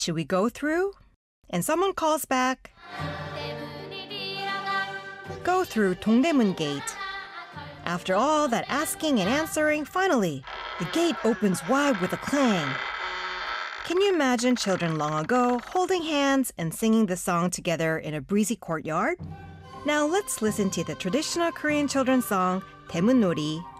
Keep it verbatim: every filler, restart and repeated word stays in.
Should we go through? And someone calls back, go through Dongdaemun Gate. After all that asking and answering, finally, the gate opens wide with a clang. Can you imagine children long ago holding hands and singing the song together in a breezy courtyard? Now let's listen to the traditional Korean children's song, Daemun Nori,